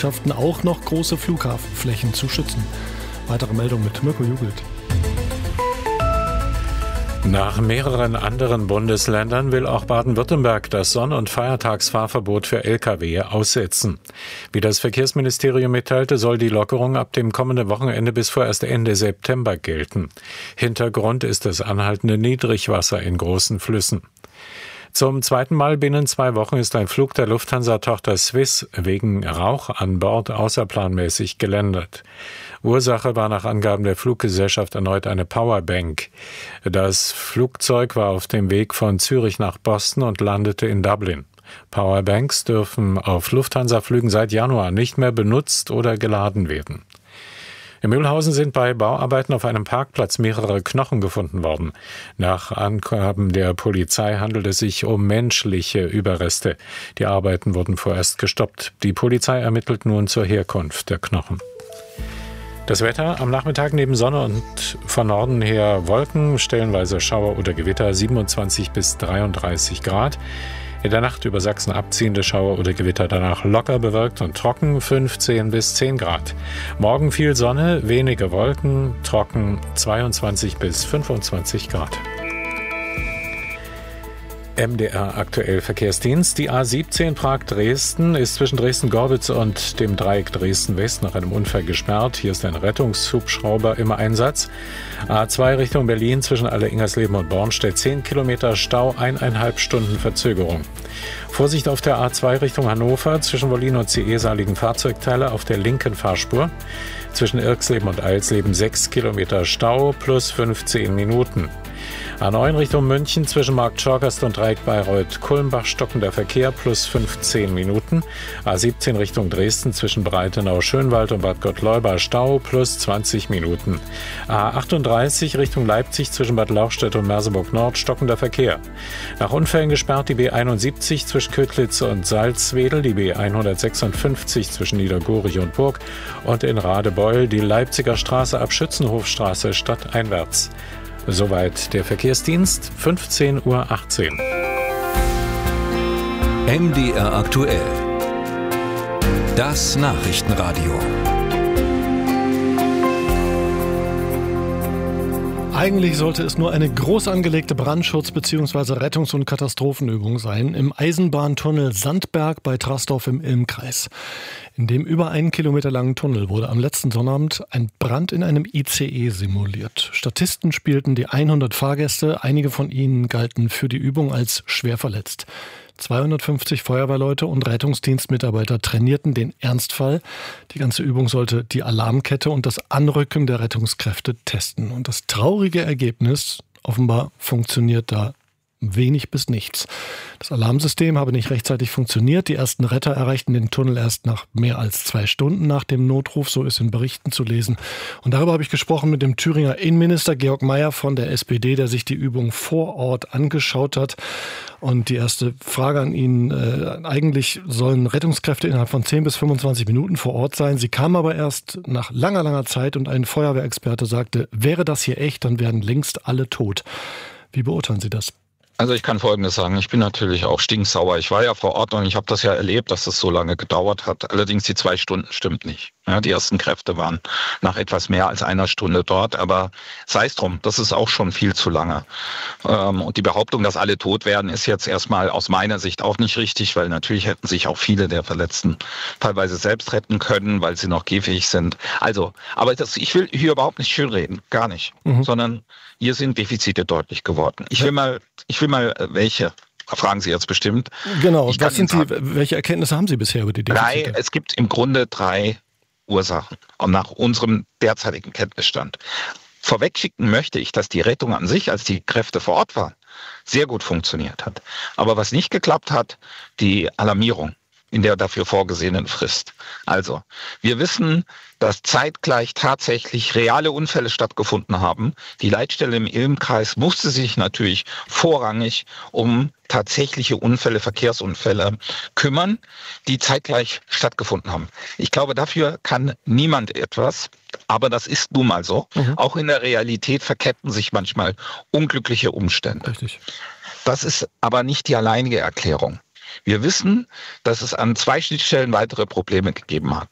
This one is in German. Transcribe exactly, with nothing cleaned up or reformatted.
Fluggesellschaften auch noch große Flughafenflächen zu schützen. Weitere Meldung mit Mirko Jugelt. Nach mehreren anderen Bundesländern will auch Baden-Württemberg das Sonn- und Feiertagsfahrverbot für L K W aussetzen. Wie das Verkehrsministerium mitteilte, soll die Lockerung ab dem kommenden Wochenende bis vorerst Ende September gelten. Hintergrund ist das anhaltende Niedrigwasser in großen Flüssen. Zum zweiten Mal binnen zwei Wochen ist ein Flug der Lufthansa-Tochter Swiss wegen Rauch an Bord außerplanmäßig gelandet. Ursache war nach Angaben der Fluggesellschaft erneut eine Powerbank. Das Flugzeug war auf dem Weg von Zürich nach Boston und landete in Dublin. Powerbanks dürfen auf Lufthansa-Flügen seit Januar nicht mehr benutzt oder geladen werden. In Mühlhausen sind bei Bauarbeiten auf einem Parkplatz mehrere Knochen gefunden worden. Nach Angaben der Polizei handelt es sich um menschliche Überreste. Die Arbeiten wurden vorerst gestoppt. Die Polizei ermittelt nun zur Herkunft der Knochen. Das Wetter am Nachmittag neben Sonne und von Norden her Wolken, stellenweise Schauer oder Gewitter, siebenundzwanzig bis dreiunddreißig Grad. In der Nacht über Sachsen abziehende Schauer oder Gewitter, danach locker bewölkt und trocken, fünfzehn bis zehn Grad. Morgen viel Sonne, wenige Wolken, trocken, zweiundzwanzig bis fünfundzwanzig Grad. M D R aktuell Verkehrsdienst. Die A siebzehn Prag-Dresden ist zwischen Dresden-Gorbitz und dem Dreieck Dresden-West nach einem Unfall gesperrt. Hier ist ein Rettungshubschrauber im Einsatz. A zwei Richtung Berlin zwischen Alle-Ingersleben und Bornstedt zehn Kilometer Stau, eineinhalb Stunden Verzögerung. Vorsicht auf der A zwei Richtung Hannover. Zwischen Wollin und Ciesa liegen Fahrzeugteile auf der linken Fahrspur. Zwischen Irksleben und Eilsleben sechs Kilometer Stau plus fünfzehn Minuten. A neun Richtung München zwischen Markt Schorgast und Dreieck Bayreuth-Kulmbach stockender Verkehr plus fünfzehn Minuten. A siebzehn Richtung Dresden zwischen Breitenau-Schönwald und Bad Gottleuba Stau plus zwanzig Minuten. A achtunddreißig Richtung Leipzig zwischen Bad Lauchstädt und Merseburg Nord stockender Verkehr. Nach Unfällen gesperrt die B einundsiebzig zwischen Ködlitz und Salzwedel, die B hundertsechsundfünfzig zwischen Niedergorich und Burg und in Radebeul die Leipziger Straße ab Schützenhofstraße stadteinwärts. Soweit der Verkehrsdienst, fünfzehn Uhr achtzehn. M D R aktuell. Das Nachrichtenradio. Eigentlich sollte es nur eine groß angelegte Brandschutz- bzw. Rettungs- und Katastrophenübung sein im Eisenbahntunnel Sandberg bei Trastorf im Ilmkreis. In dem über einen Kilometer langen Tunnel wurde am letzten Sonnabend ein Brand in einem I C E simuliert. Statisten spielten die hundert Fahrgäste, einige von ihnen galten für die Übung als schwer verletzt. zweihundertfünfzig Feuerwehrleute und Rettungsdienstmitarbeiter trainierten den Ernstfall. Die ganze Übung sollte die Alarmkette und das Anrücken der Rettungskräfte testen. Und das traurige Ergebnis, offenbar funktioniert da wenig bis nichts. Das Alarmsystem habe nicht rechtzeitig funktioniert. Die ersten Retter erreichten den Tunnel erst nach mehr als zwei Stunden nach dem Notruf. So ist in Berichten zu lesen. Und darüber habe ich gesprochen mit dem Thüringer Innenminister Georg Mayer von der S P D, der sich die Übung vor Ort angeschaut hat. Und die erste Frage an ihn, äh, eigentlich sollen Rettungskräfte innerhalb von zehn bis fünfundzwanzig Minuten vor Ort sein. Sie kamen aber erst nach langer, langer Zeit und ein Feuerwehrexperte sagte, wäre das hier echt, dann wären längst alle tot. Wie beurteilen Sie das? Also ich kann Folgendes sagen, ich bin natürlich auch stinksauer. Ich war ja vor Ort und ich habe das ja erlebt, dass das so lange gedauert hat. Allerdings die zwei Stunden stimmt nicht. Ja, die ersten Kräfte waren nach etwas mehr als einer Stunde dort, aber sei es drum, das ist auch schon viel zu lange. Ähm, und die Behauptung, dass alle tot werden, ist jetzt erstmal aus meiner Sicht auch nicht richtig, weil natürlich hätten sich auch viele der Verletzten teilweise selbst retten können, weil sie noch gehfähig sind. Also, aber das, ich will hier überhaupt nicht schönreden, gar nicht, mhm. sondern hier sind Defizite deutlich geworden. Ich will mal, ich will mal welche. Fragen Sie jetzt bestimmt. Genau, was sind die, welche Erkenntnisse haben Sie bisher über die Defizite? Drei, es gibt im Grunde drei Ursachen nach unserem derzeitigen Kenntnisstand. Vorwegschicken möchte ich, dass die Rettung an sich, als die Kräfte vor Ort waren, sehr gut funktioniert hat. Aber was nicht geklappt hat, die Alarmierung in der dafür vorgesehenen Frist. Also, wir wissen, dass zeitgleich tatsächlich reale Unfälle stattgefunden haben. Die Leitstelle im Ilmkreis musste sich natürlich vorrangig um tatsächliche Unfälle, Verkehrsunfälle kümmern, die zeitgleich stattgefunden haben. Ich glaube, dafür kann niemand etwas, aber das ist nun mal so. Mhm. Auch in der Realität verketten sich manchmal unglückliche Umstände. Richtig. Das ist aber nicht die alleinige Erklärung. Wir wissen, dass es an zwei Schnittstellen weitere Probleme gegeben hat.